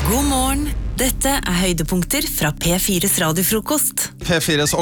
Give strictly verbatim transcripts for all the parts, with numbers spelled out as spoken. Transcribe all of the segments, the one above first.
God morgen. Dette er høydepunkter fra P fires radiofrokost. P fires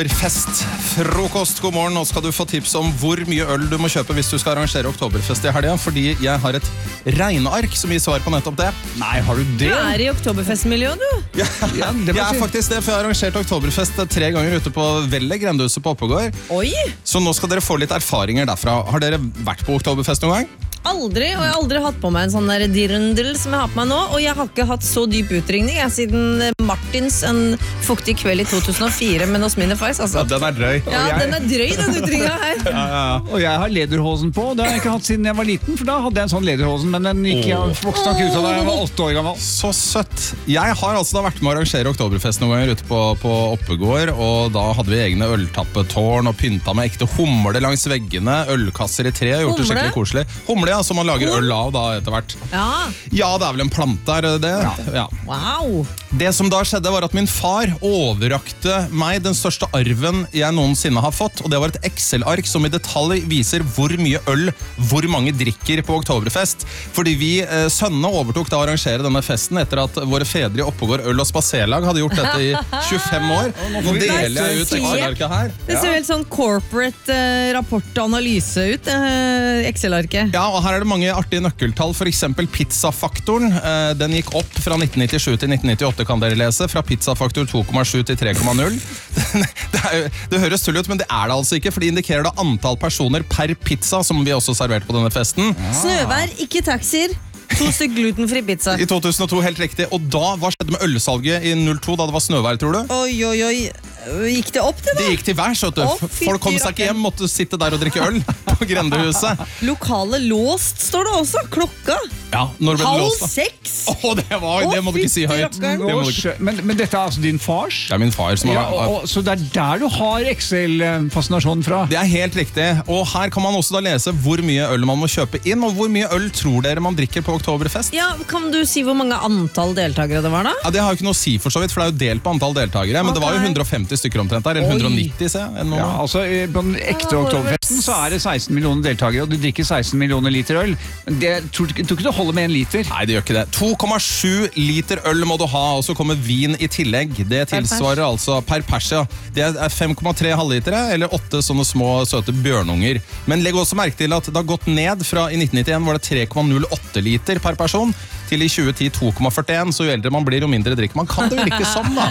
oktoberfest-frokost. God morgen, nå skal du få tips om hvor mye øl du må kjøpe hvis du skal arrangere oktoberfest i helgen, fordi jeg har et regneark som gir svar på nettopp det. Nei, har du det? Du er i oktoberfestmiljø, du. Ja, ja, jeg er faktisk det, for jeg har arrangert oktoberfest tre ganger ute på Velle Grendehuset på Oppegård. Oi! Så nå skal dere få litt erfaringer derfra. Har dere vært på oktoberfest noen gang? Aldri, og jeg har aldri hatt på meg en sånn der dirndl som jeg har på meg nå, og jeg har ikke hatt så dyp utringning jeg, siden Martins en fuktig kveld i to tusen og fire med Nosmine Fais, altså. Ja, den er drøy. Ja, jeg... den er drøy, den utringa her. Ja, ja, ja. Og jeg har lederhosen på, det har jeg ikke hatt siden jeg var liten, for da hadde jeg en sånn lederhosen, men den gikk jeg vokste nok ut av da jeg var åtte år gammel. Så søtt. Jeg har altså da vært med å arrangere oktoberfest noen ganger ute på, på Oppegård, og da hadde vi egne øltappetårn og pynta med ekte humle langs veggene, ølkasser i tre, gjort det skikkelig koselig. Humle, ja, som man lager øl av da etter hvert. Ja. Ja, det er vel en plante der, det. Ja. Ja. Wow. Det som da skjedde var at min far overrakte meg den største arven jeg noensinne har fått, og det var et Excel-ark som i detalj viser hvor mye øl, hvor mange drikker på oktoberfest. Fordi vi eh, sønnene overtok da å arrangere denne festen etter at våre fedre i Oppegård Øl- og Spaserlag hadde gjort dette i tjuefem år. Nå deler jeg ut Excel-arket her. Det ser helt sånn corporate eh, rapport og analyse ut, eh, Excel-arket. Ja, og her er det mange artige nøkkeltall, for eksempel pizzafaktoren. Eh, den gikk opp fra nitten nittisju til nitten nittiåtte, kan dere lese, fra pizzafaktor to komma sju til tre komma null. Det, er, det høres tull ut, men det er det altså ikke, for det indikerer da antall personer per pizza, som vi også serverte på denne festen. Snøvær, ikke taxier. To stykk glutenfri pizza. I to tusen og to, helt riktig. Og da, hva skjedde med ølsalget i null to da det var snøvær, tror du? Oi, oi, oi. Gikk det opp det da? Det gikk til værs, vet du. Å, fy Folk kom seg ikke hjem, måtte sitte der og drikke øl på Grendehuset. Lokalet låst, står det også. Klokka. Ja, når ble det Halv låst da? seks. Åh, det, var, det må du ikke si høyt. fytti rakkeren. Det må du ikke. Men, men dette er altså din fars? Det er min far som har Ja, og, og, så det er der du har Excel-fascinasjonen fra? Det er helt riktig, og her kan man også da lese hvor mye øl man må kjøpe inn, og hvor mye øl tror dere man drikker på oktoberfest? Ja, kan du si hvor mange antall deltakere det var da? Ja, det har jo ikke noe å si for så vidt, for det er jo delt på antall deltakere, men det var jo Ok. hundre og femti stykker omtrent der, eller hundre og nitti, se. Eller Ja, noe. altså eh, På den ekte oktoberfesten så er det seksten millioner deltakere, og du drikker seksten millioner liter øl. Men det tror ikke tror ikke det holder med en liter. Nei, det gjør ikke det. to komma sju liter øl må du ha, og så kommer vin i tillegg. Det tilsvarer altså per pers, ja. Det er fem komma tre halvlitere, eller åtte sånne små søte bjørnunger. Men legg også merke til at det har gått ned fra i nitten nittien var det tre komma null åtte liter per person, til i tjue ti to komma førtien, så jo eldre man blir, jo mindre drikker man. Kan det virke sånn, da?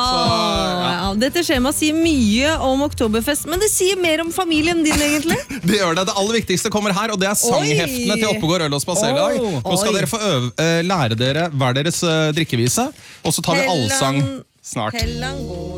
Ah, ja. Dette skjemaet sier mye om oktoberfest, men det sier mer om familien din egentlig. Det gjør det. Det aller viktigste kommer her, og det er sangheftene Oi! til Oppegård Øl- og Spaserlag. Oh, Nå skal oi. dere få øve, eh, lære dere hver deres eh, drikkevise, og så tar vi allsang snart. Helland går